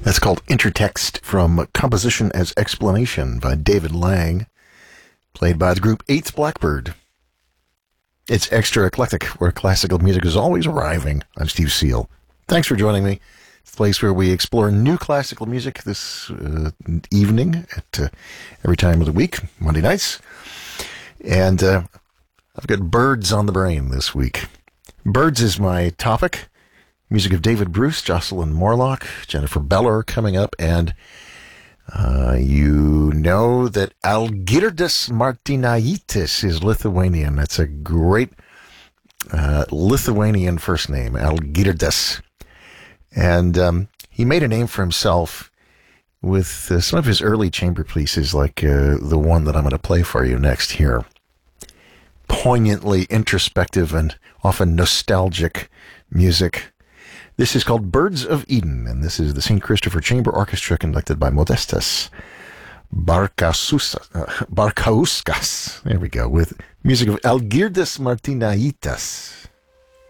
That's called Intertext from Composition as Explanation by David Lang, played by the group Eighth Blackbird. It's extra eclectic, where classical music is always arriving. I'm Steve Seal. Thanks for joining me. It's the place where we explore new classical music this evening at every time of the week, Monday nights. And I've got birds on the brain this week. Birds is my topic. Music of David Bruce, Jocelyn Morlock, Jennifer Beller coming up, and you know that Algirdas Martinaitis is Lithuanian. That's a great Lithuanian first name, Algirdas. And he made a name for himself with some of his early chamber pieces, like the one that I'm going to play for you next here. Poignantly introspective and often nostalgic music. This is called Birds of Eden, and this is the St. Christopher Chamber Orchestra conducted by Modestas Barkauskas. There we go, with music of Algirdas Martinaitis.